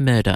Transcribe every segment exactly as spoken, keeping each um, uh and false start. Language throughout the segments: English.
murder.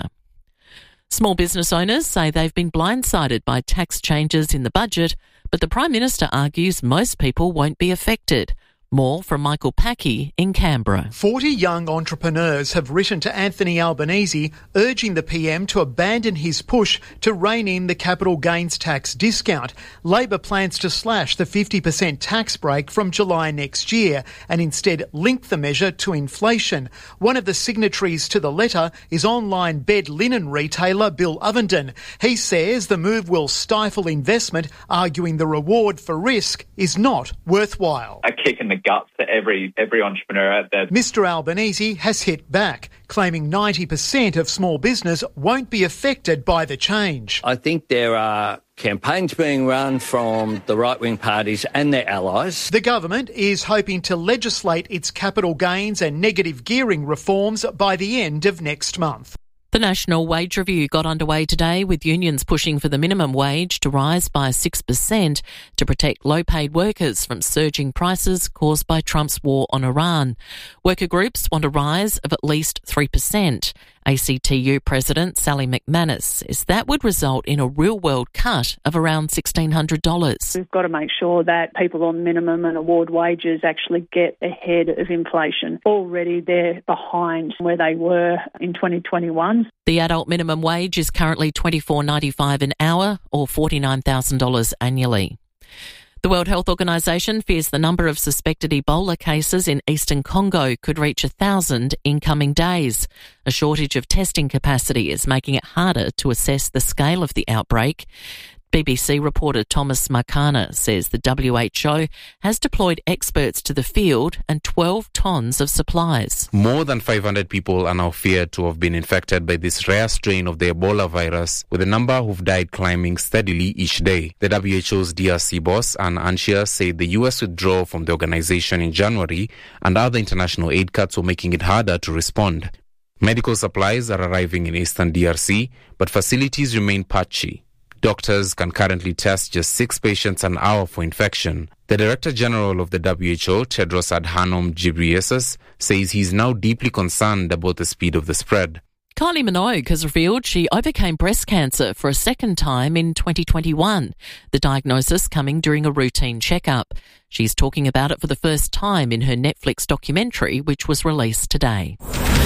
Small business owners say they've been blindsided by tax changes in the budget, but the Prime Minister argues most people won't be affected. More from Michael Packey in Canberra. forty young entrepreneurs have written to Anthony Albanese urging the P M to abandon his push to rein in the capital gains tax discount. Labor plans to slash the fifty percent tax break from July next year and instead link the measure to inflation. One of the signatories to the letter is online bed linen retailer Bill Ovenden. He says the move will stifle investment, arguing the reward for risk is not worthwhile. A kick in the guts to every every entrepreneur out there. Mister Albanese has hit back, claiming ninety percent of small business won't be affected by the change. I think there are campaigns being run from the right-wing parties and their allies. The government is hoping to legislate its capital gains and negative gearing reforms by the end of next month. The National Wage Review got underway today with unions pushing for the minimum wage to rise by six percent to protect low-paid workers from surging prices caused by Trump's war on Iran. Worker groups want a rise of at least three percent. A C T U President Sally McManus says that would result in a real-world cut of around sixteen hundred dollars. We've got to make sure that people on minimum and award wages actually get ahead of inflation. Already they're behind where they were in twenty twenty-one. The adult minimum wage is currently twenty-four dollars ninety-five an hour or forty-nine thousand dollars annually. The World Health Organization fears the number of suspected Ebola cases in eastern Congo could reach a thousand in coming days. A shortage of testing capacity is making it harder to assess the scale of the outbreak. B B C reporter Thomas Makana says the W H O has deployed experts to the field and twelve tonnes of supplies. More than five hundred people are now feared to have been infected by this rare strain of the Ebola virus, with the number who've died climbing steadily each day. The W H O's D R C boss, Anne Anchia, said the U S withdrawal from the organization in January and other international aid cuts were making it harder to respond. Medical supplies are arriving in eastern D R C, but facilities remain patchy. Doctors can currently test just six patients an hour for infection. The Director General of the W H O, Tedros Adhanom Ghebreyesus, says he's now deeply concerned about the speed of the spread. Kylie Minogue has revealed she overcame breast cancer for a second time in twenty twenty-one, the diagnosis coming during a routine checkup. She's talking about it for the first time in her Netflix documentary, which was released today.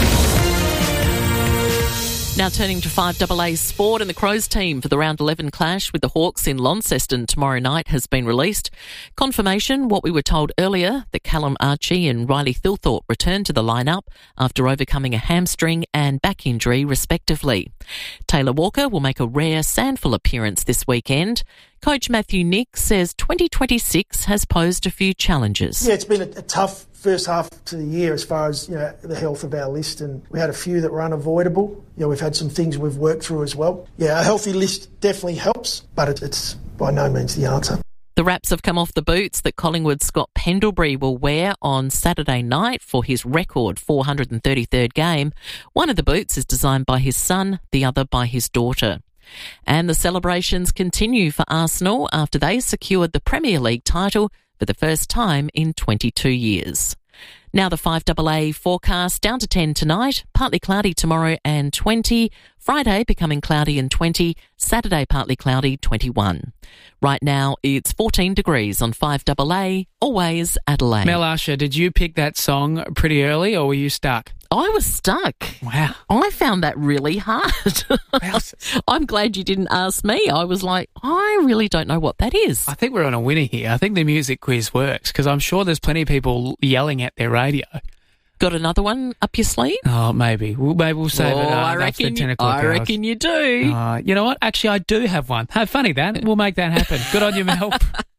Now turning to five A A sport, and the Crows team for the round eleven clash with the Hawks in Launceston tomorrow night has been released. Confirmation, what we were told earlier, that Callum Archie and Riley Thilthorpe returned to the lineup after overcoming a hamstring and back injury respectively. Taylor Walker will make a rare SANFL appearance this weekend. Coach Matthew Nick says twenty twenty-six has posed a few challenges. Yeah, it's been a, a tough first half to the year as far as, you know, the health of our list, and we had a few that were unavoidable. You know, we've had some things we've worked through as well. Yeah, a healthy list definitely helps, but it, it's by no means the answer. The wraps have come off the boots that Collingwood's Scott Pendlebury will wear on Saturday night for his record four hundred thirty-third game. One of the boots is designed by his son, the other by his daughter. And the celebrations continue for Arsenal after they secured the Premier League title for the first time in twenty-two years. Now the five A A forecast, down to ten tonight, partly cloudy tomorrow and twenty. Friday becoming cloudy and twenty. Saturday partly cloudy, twenty-one. Right now it's fourteen degrees on five A A, always Adelaide. Mel Usher, did you pick that song pretty early or were you stuck? I was stuck. Wow. I found that really hard. I'm glad you didn't ask me. I was like, I really don't know what that is. I think we're on a winner here. I think the music quiz works because I'm sure there's plenty of people yelling at their radio. Got another one up your sleeve? Oh, maybe. We'll, maybe we'll save oh, it uh, I after reckon ten you, o'clock I hours. reckon you do. Uh, you know what? Actually, I do have one. How funny that. We'll make that happen. Good on you, Mel.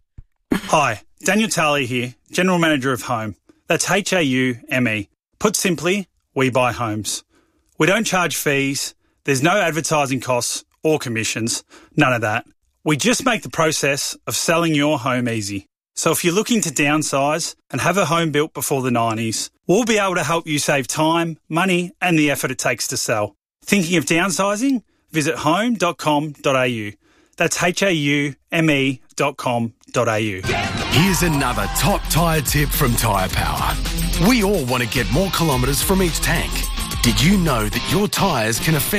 Hi, Daniel Talley here, General Manager of Home. That's H A U M E. Put simply, we buy homes. We don't charge fees. There's no advertising costs or commissions. None of that. We just make the process of selling your home easy. So if you're looking to downsize and have a home built before the nineties, we'll be able to help you save time, money and the effort it takes to sell. Thinking of downsizing? Visit home dot com dot a u. That's H A U M E dot com dot a u. Here's another top tyre tip from Tyre Power. We all want to get more kilometres from each tank. Did you know that your tyres can affect